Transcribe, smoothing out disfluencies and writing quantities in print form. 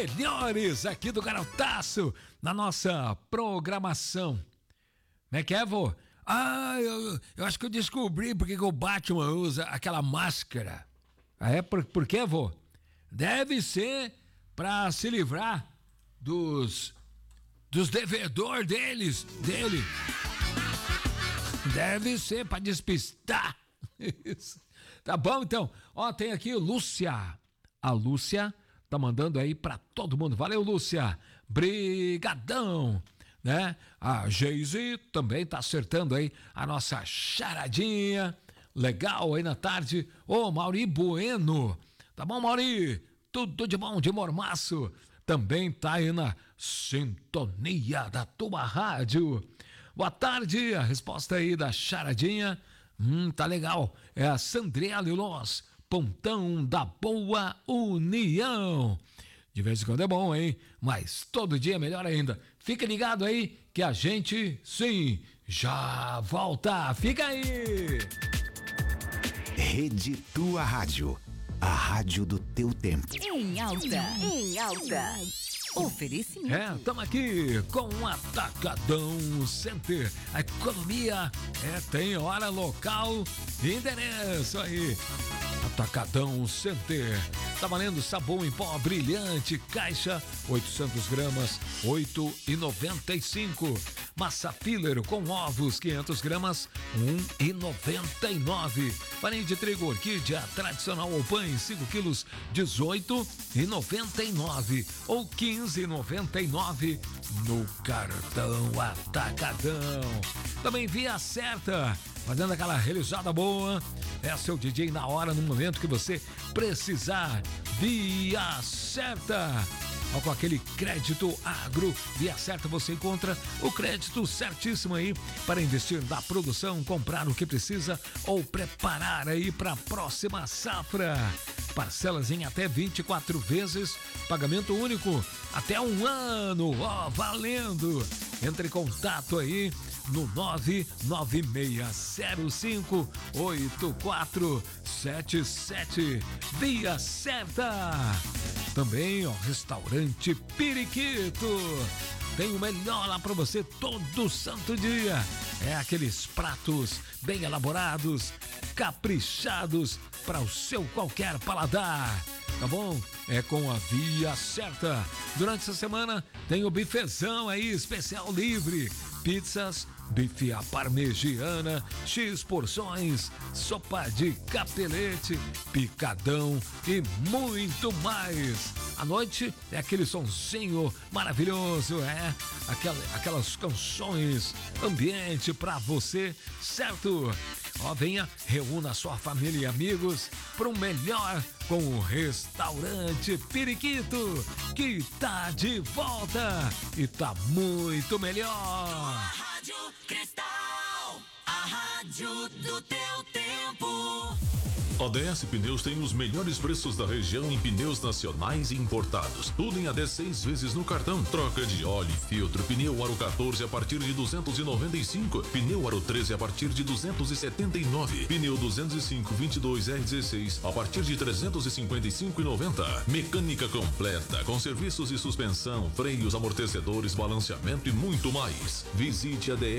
melhores aqui do Garotaço na nossa programação. Como é que é, vô? Eu acho que eu descobri porque que o Batman usa aquela máscara. Por quê, vô? Deve ser pra se livrar dos devedores dele. Deve ser pra despistar. Isso. Tá bom, então. Ó, tem aqui Lúcia. A Lúcia tá mandando aí pra todo mundo. Valeu, Lúcia. Brigadão. Né? A Geise também tá acertando aí a nossa charadinha. Legal aí na tarde. Ô, Mauri Bueno. Tá bom, Mauri? Tudo de bom de mormaço. Também tá aí na sintonia da tua rádio. Boa tarde, a resposta aí da charadinha. Tá legal. É a Sandria Lilos, Pontão da Boa União. De vez em quando é bom, hein? Mas todo dia é melhor ainda. Fica ligado aí que a gente, sim, já volta. Fica aí! Rede Tua Rádio. A rádio do teu tempo. Em alta. Oferecimento. Estamos aqui com o Atacadão Center. A economia tem hora, local e endereço aí. Atacadão Center. Tá valendo sabão em pó brilhante, caixa 800 gramas, R$8,95. Massa filler com ovos, 500 gramas, R$1,99. Farinha de trigo orquídea tradicional ou pães, 5 quilos, R$18,99 ou R$15,99 no cartão Atacadão. Também Via Certa, fazendo aquela realizada boa. É seu DJ na hora, no momento que você precisar. Via Certa. Com aquele crédito agro, Via Certa você encontra o crédito certíssimo aí para investir na produção, comprar o que precisa ou preparar aí para a próxima safra. Parcelas em até 24 vezes, pagamento único até 1 ano, valendo! Entre em contato aí no 996058477. Via Certa. Também, restaurante Periquito. Tem o melhor lá para você todo santo dia. É aqueles pratos bem elaborados, caprichados para o seu qualquer paladar. Tá bom? É com a Via Certa. Durante essa semana tem o bifezão aí, especial livre. Pizzas, bife à parmegiana, X porções, sopa de capelete, picadão e muito mais. À noite é aquele sonzinho maravilhoso, aquelas canções, ambiente pra você, certo? Venha, reúna sua família e amigos para um melhor com o restaurante Periquito, que tá de volta e tá muito melhor. A Rádio Cristal, a rádio do teu tempo. A DS Pneus tem os melhores preços da região em pneus nacionais e importados. Tudo em até 6 vezes no cartão. Troca de óleo e filtro. Pneu Aro 14 a partir de 295. Pneu Aro 13 a partir de 279. Pneu 205 22 R16 a partir de 355,90. Mecânica completa com serviços de suspensão, freios, amortecedores, balanceamento e muito mais. Visite a DS